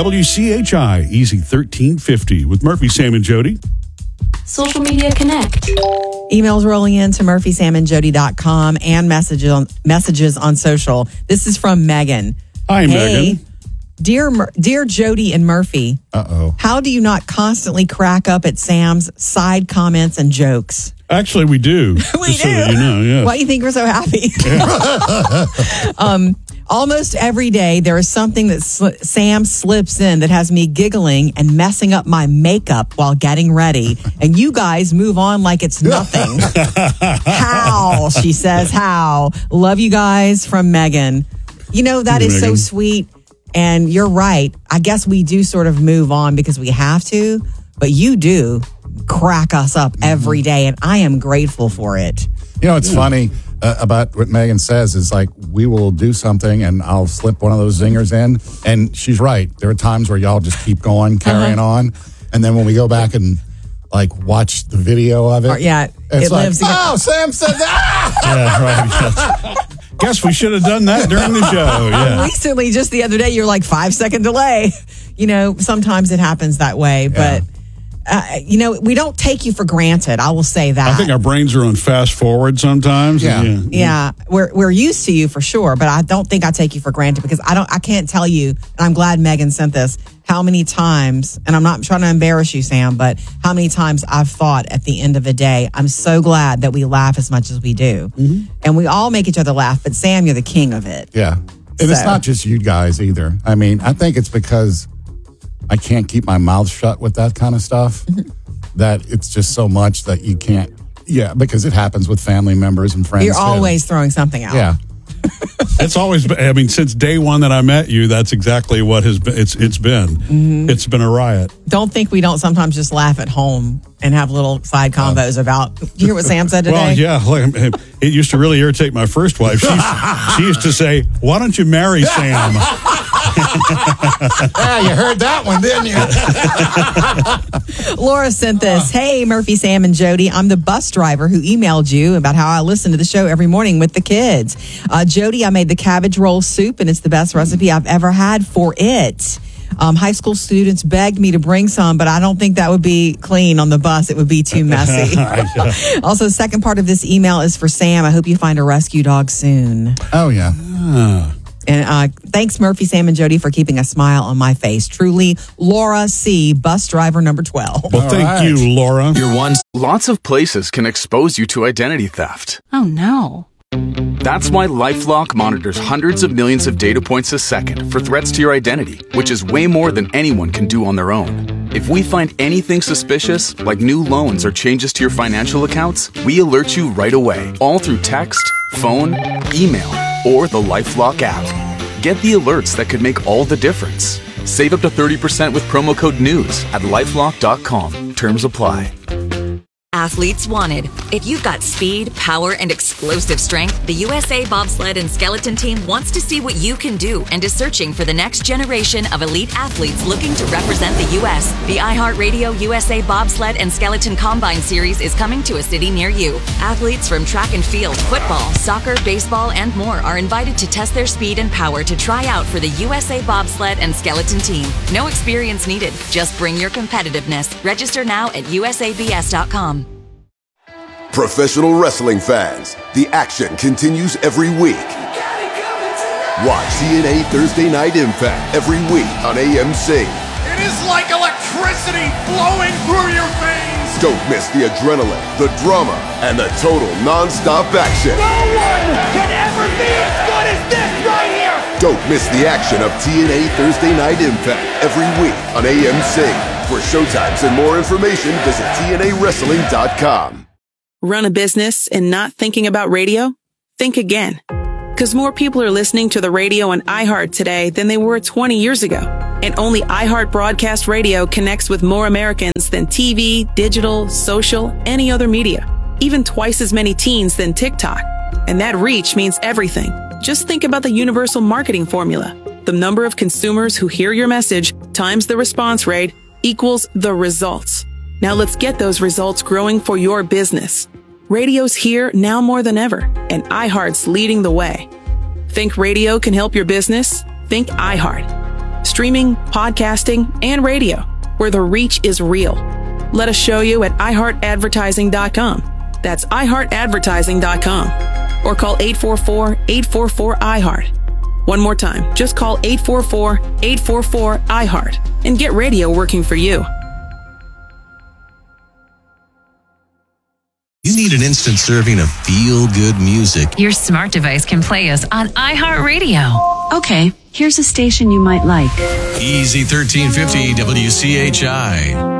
WCHI Easy 1350 with Murphy, Sam, and Jody. Social Media Connect. Emails rolling in to murphysamandjody.com and messages on social. This is from Megan. Hi, Megan. Dear Jody and Murphy. How do you not constantly crack up at Sam's side comments and jokes? Actually, we do. We Just do. So that you know, yeah. Why do you think we're so happy? Almost every day, there is something that Sam slips in that has me giggling and messing up my makeup while getting ready. And you guys move on like it's nothing. How? She says, how? Love you guys, from Megan. You know, that is so sweet. And you're right. I guess we do sort of move on because we have to. But you do crack us up every day. And I am grateful for it. You know, it's funny about what Megan says is like, we will do something and I'll slip one of those zingers in. And she's right. There are times where y'all just keep going, carrying on. And then when we go back and like watch the video of it. It lives again. Oh, Sam said that. Yeah, right. Guess we should have done that during the show. Yeah. Recently, just the other day, you're like 5-second delay. You know, sometimes it happens that way. But, you know, we don't take you for granted. I will say that. I think our brains are on fast forward sometimes. Yeah. We're used to you for sure, but I don't think I take you for granted because I can't tell you, and I'm glad Megan sent this, how many times, and I'm not trying to embarrass you, Sam, but how many times I've thought at the end of the day, I'm so glad that we laugh as much as we do. And we all make each other laugh, but Sam, you're the king of it. Yeah. And it's not just you guys either. I mean, I think it's because I can't keep my mouth shut with that kind of stuff that it's just so much that you can't. Yeah, because it happens with family members and friends. You're always throwing something out. Yeah. It's always been, I mean, since day one that I met you, that's exactly what has been. It's been. It's been a riot. Don't think we don't sometimes just laugh at home and have little side combos about. Do you hear what Sam said today? Well, yeah, like, it used to really irritate my first wife. She used to say, "Why don't you marry Sam?" Yeah, you heard that one, didn't you? Laura sent this. Hey, Murphy, Sam, and Jody. I'm the bus driver who emailed you about how I listen to the show every morning with the kids. Jody, I made the cabbage roll soup, and it's the best recipe I've ever had for it. High school students begged me to bring some, but I don't think that would be clean on the bus. It would be too messy. Also, second part of this email is for Sam. I hope you find a rescue dog soon. Oh, yeah. And thanks, Murphy, Sam, and Jody, for keeping a smile on my face. Truly, Laura C., bus driver number 12. Well, thank you, Laura. Lots of places can expose you to identity theft. Oh, no. That's why LifeLock monitors hundreds of millions of data points a second for threats to your identity, which is way more than anyone can do on their own. If we find anything suspicious, like new loans or changes to your financial accounts, we alert you right away, all through text, phone, email, or the LifeLock app. Get the alerts that could make all the difference. Save up to 30% with promo code NEWS at LifeLock.com. Terms apply. Athletes wanted. If you've got speed, power, and explosive strength, the USA Bobsled and Skeleton Team wants to see what you can do and is searching for the next generation of elite athletes looking to represent the U.S. The iHeartRadio USA Bobsled and Skeleton Combine Series is coming to a city near you. Athletes from track and field, football, soccer, baseball, and more are invited to test their speed and power to try out for the USA Bobsled and Skeleton Team. No experience needed. Just bring your competitiveness. Register now at usabs.com. Professional wrestling fans, the action continues every week. Watch TNA Thursday Night Impact every week on AMC. It is like electricity flowing through your veins. Don't miss the adrenaline, the drama, and the total non-stop action. No one can ever be as good as this right here. Don't miss the action of TNA Thursday Night Impact every week on AMC. For showtimes and more information, visit TNAWrestling.com. Run a business and not thinking about radio? Think again. Because more people are listening to the radio on iHeart today than they were 20 years ago. And only iHeart Broadcast Radio connects with more Americans than TV, digital, social, any other media. Even twice as many teens than TikTok. And that reach means everything. Just think about the universal marketing formula. The number of consumers who hear your message times the response rate equals the results. Now let's get those results growing for your business. Radio's here now more than ever, and iHeart's leading the way. Think radio can help your business? Think iHeart. streaming, podcasting, and radio, where the reach is real. Let us show you at iHeartAdvertising.com. That's iHeartAdvertising.com. Or call 844-844-iHeart. One more time, just call 844-844-iHeart and get radio working for you. You need an instant serving of feel-good music. Your smart device can play us on iHeartRadio. Okay, here's a station you might like. Easy 1350 WCHI.